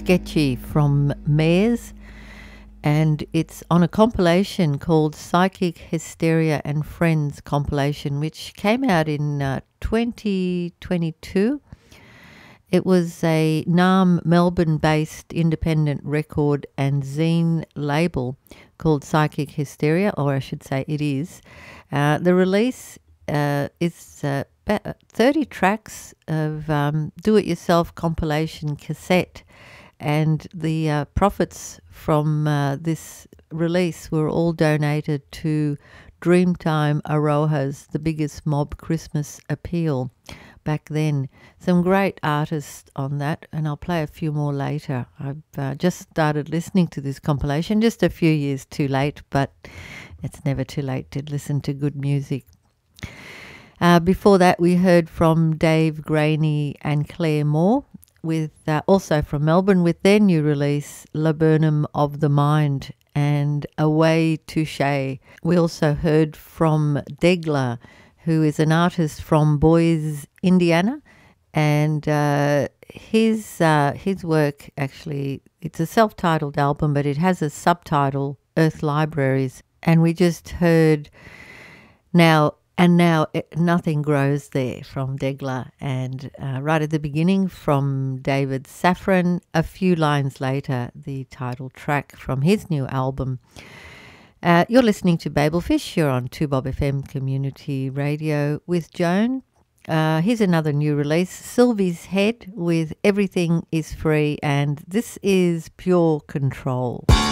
Sketchy from Mares, and it's on a compilation called Psychic Hysteria and Friends compilation, which came out in 2022. It was a NARM Melbourne-based independent record and zine label called Psychic Hysteria, or I should say it is. The release is 30 tracks of do-it-yourself compilation cassette, and the profits from this release were all donated to Dreamtime Aroha's The Biggest Mob Christmas Appeal back then. Some great artists on that, and I'll play a few more later. I've just started listening to this compilation, just a few years too late, but it's never too late to listen to good music. Before that, we heard from Dave Graney and Claire Moore, with also from Melbourne, with their new release, Laburnum of the Mind and Away Touche. We also heard from Degla, who is an artist from Boise, Indiana, and his work, actually, it's a self-titled album, but it has a subtitle, Earth Libraries, and we just heard Now Nothing Grows There from Degla, and right at the beginning from David Safran, a few lines later, the title track from his new album. You're listening to Babelfish. You're on 2Bob FM Community Radio with Joan. Here's another new release, Sylvie's Head with Everything is Free, and this is Pure Control.